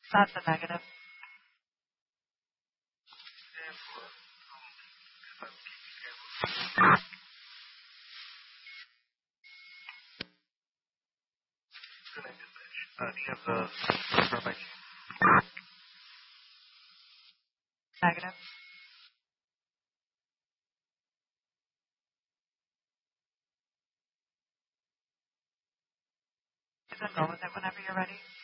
That's a negative. Do you have the number by chance? Negative. You can go with it whenever you're ready.